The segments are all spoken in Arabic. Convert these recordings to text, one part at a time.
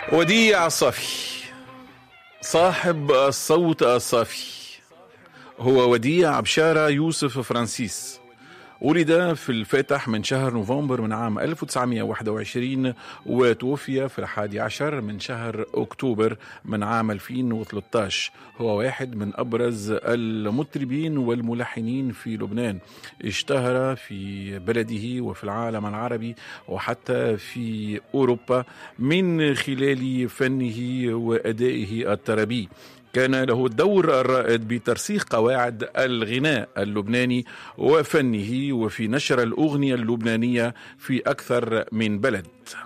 وديع الصافي صاحب الصوت الصافي هو وديع بشارة يوسف فرانسيس. ولد في الفاتح من شهر نوفمبر من عام 1921 وتوفي في 11 من شهر أكتوبر من عام 2013. هو واحد من أبرز المطربين والملحنين في لبنان، اشتهر في بلده وفي العالم العربي وحتى في أوروبا من خلال فنه وأدائه الطربي. كان له الدور الرائد بترسيخ قواعد الغناء اللبناني وفنه وفي نشر الأغنية اللبنانية في أكثر من بلد.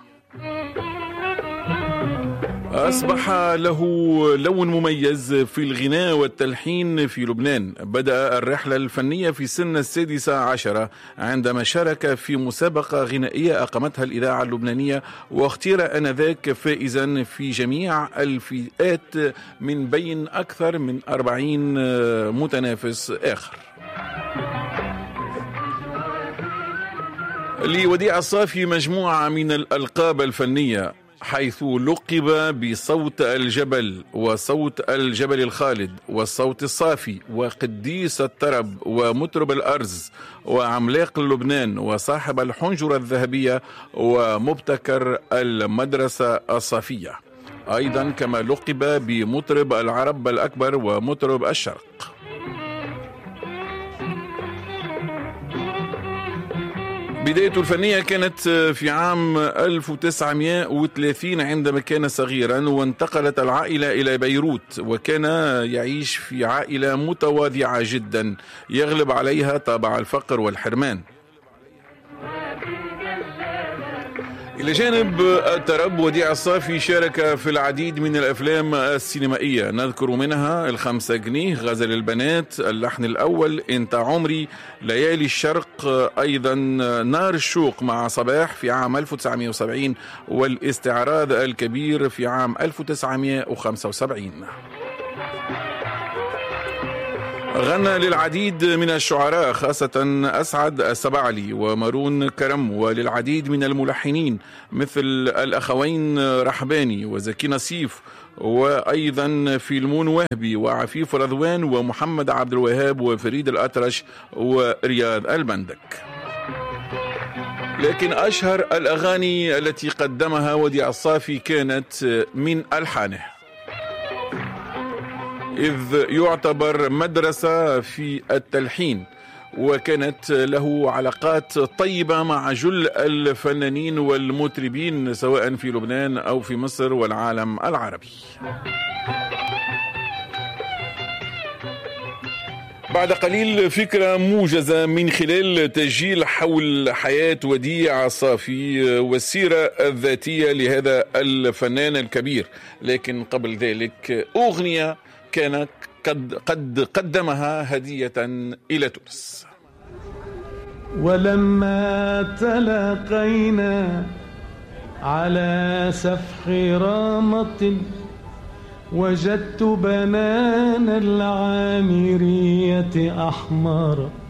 أصبح له لون مميز في الغناء والتلحين في لبنان. بدأ الرحلة الفنية في سن 16 عندما شارك في مسابقة غنائية أقامتها الإذاعة اللبنانية، واختير آنذاك فائزا في جميع الفئات من بين أكثر من 40 متنافس آخر. لوديع الصافي مجموعة من الألقاب الفنية، حيث لقب بصوت الجبل وصوت الجبل الخالد والصوت الصافي وقديس الطرب ومطرب الأرز وعملاق لبنان وصاحب الحنجرة الذهبية ومبتكر المدرسة الصافية، أيضا كما لقب بمطرب العرب الأكبر ومطرب الشرق. بدايته الفنية كانت في عام 1930 عندما كان صغيرا وانتقلت العائلة إلى بيروت، وكان يعيش في عائلة متواضعة جدا يغلب عليها طابع الفقر والحرمان. إلى جانب الطرب، وديع الصافي شارك في العديد من الأفلام السينمائية، نذكر منها الخمسة جنيه، غزل البنات، اللحن الأول، انت عمري، ليالي الشرق، أيضا نار الشوق مع صباح في عام 1970 والاستعراض الكبير في عام 1975. غنى للعديد من الشعراء خاصة أسعد السبعلي ومارون كرم، وللعديد من الملحنين مثل الأخوين رحباني وزكي نصيف، وأيضا فيلمون وهبي وعفيف رضوان ومحمد عبد الوهاب وفريد الأطرش ورياض البندك. لكن أشهر الأغاني التي قدمها وديع الصافي كانت من ألحانه، إذ يعتبر مدرسة في التلحين، وكانت له علاقات طيبة مع جل الفنانين والمطربين سواء في لبنان أو في مصر والعالم العربي. بعد قليل فكرة موجزة من خلال تسجيل حول حياة وديع الصافي والسيرة الذاتية لهذا الفنان الكبير. لكن قبل ذلك أغنية كان قد قدمها هدية إلى تونس. ولما تلاقينا على سفح رامة وجدت بنان العامرية أحمر